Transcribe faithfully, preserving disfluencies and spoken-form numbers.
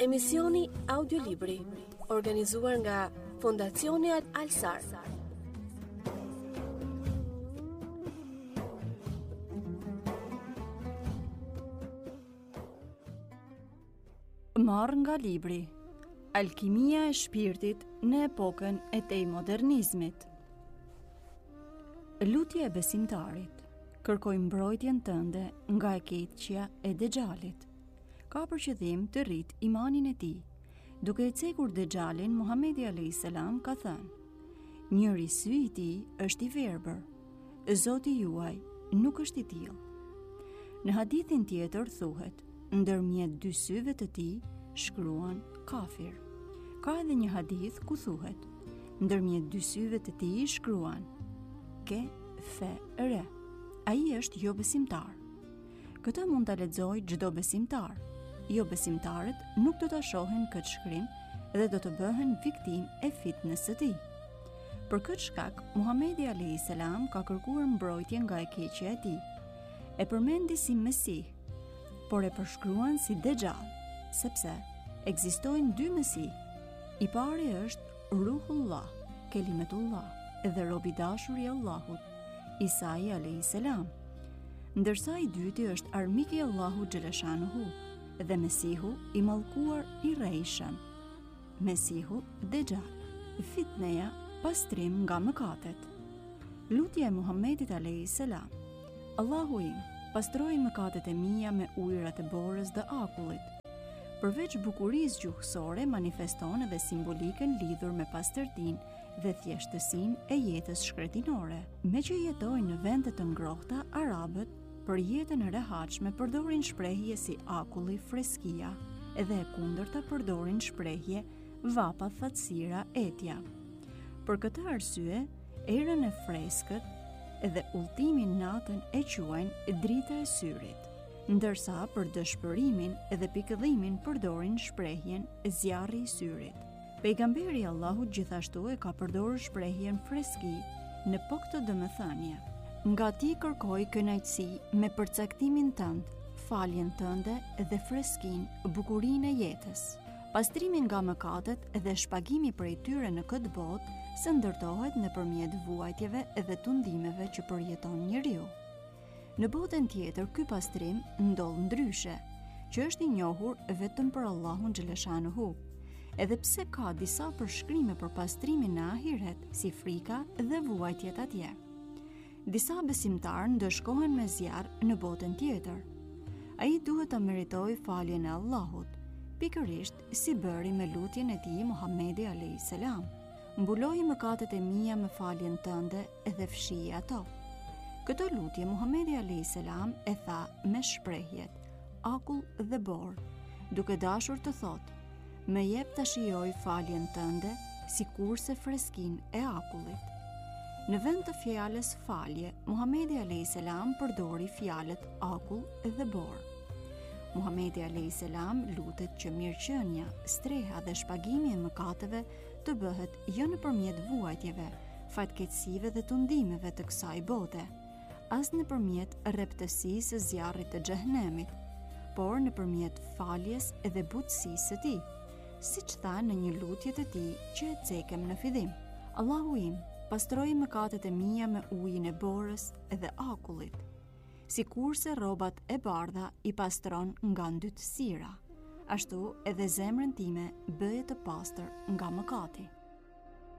Emisioni Audiolibri, organizuar nga Fondacioni Al-Sar. Marrë nga libri Alkimia e shpirtit në epokën e tej modernizmit. Lutja e besimtarit. Kërkoj mbrojtjen tënde nga e keqja e Dexhalit. Ka për qëllim të rrit imanin e tij. Duke e cekur Dexhalin, Muhamedi alayhis salam ka thënë: njëri sy i tij është i verbër, Zoti juaj nuk është i tillë. Në hadithin tjetër thuhet: ndërmjet dy syve të tij shkruan kafir. Ka edhe një hadith ku thuhet: ndërmjet dy syve të tij shkruan ke fe re. Ai është jo besimtar. Këtë mund ta lexojë çdo besimtar. Jo besimtarët nuk do ta shohin këtë shkrim dhe do të bëhen viktim e fitnës së tij. Për këtë shkak, Muhamedi alayhis salam ka kërkuar mbrojtje nga e keqja e tij. E përmendi si Mesih, por e përshkruan si Dexhal, sepse ekzistojnë dy Mesih. I pari është Ruhullah, Kelimetullah, dhe robi dashur i Allahut, Isa alayhis salam, ndërsa i dyti është armik i Allahut xhaleshanuhu dhe Mesihu i mallkuar i rrejshëm. Mesihu Dexhal, fitneja, pastrim nga mëkatet. Lutja e Muhamedit alayhis salam: Allahu im, pastroj mëkatet e mia me ujërat e borës dhe akullit. Përveç bukurisë gjuhësore, manifeston edhe simbolikën lidhur me pastërtinë dhe thjeshtësinë e jetës shkretinore. Me që jetojnë në vende të ngrohta, arabët për jetën e rehatshme përdorin shprehje si akulli, freskia, edhe e kundërta përdorin shprehje vapa, thatësira, etja. Për këtë arsye, erën e freskët dhe udhtimin natën e quajnë drita e syrit, ndërsa për dëshpërimin dhe pikëdhimin përdorin shprehjen zjarri i syrit. Pejgamberi Allahut gjithashtu e ka përdorur shprehjen freski në po këtë domethënie: nga ti kërkoj kënaqësi me përcaktimin tënd, faljen tënde dhe freskin, bukurinë e jetës. Pastrimi nga mëkatet dhe shpagimi prej tyre në këtë botë së ndërtohet nëpërmjet vuajtjeve dhe tundimeve që përjeton njeriu. Në botën tjetër, ky pastrim ndodh ndryshe, që është i njohur vetëm për Allahun xhaleshanuhu. Edhe pse ka disa përshkrime për pastrimin në ahiret, si frika dhe vuajtjet atje. Disa besimtarë ndëshkohen me zjarr në botën tjetër. Ai duhet ta meritoj faljen e Allahut, pikërisht si bëri me lutjen e tij Muhamedi alayhis salam: mbuloji mëkatet e mia me faljen tënde dhe fshiji ato. Këtë lutje Muhamedi alayhis salam e tha me shprehjet akull dhe bor, duke dashur të thotë: më jep ta shijoj faljen tënde sikurse freskinë e akullit. Në vend të fjalës falje, Muhamedi alayhis salam përdori fjalët akull dhe bor. Muhamedi alayhis salam lutet që mirëqenia, streha dhe shpagimi e mëkateve të bëhet jo nëpërmjet vuajtjeve, fatkeqësive dhe tundimeve të kësaj bote, as nëpërmjet rreptësisë së zjarrit të xhehenemit, por nëpërmjet faljes dhe butësisë së tij, siç tha në një lutje të tij që e cekem në fillim: Allahu im, pastroj mëkatet e mia me ujin e borës dhe akullit, sikurse rrobat e bardha i pastron nga ndytësira, ashtu edhe zemrën time bëhet të pastër nga mëkati.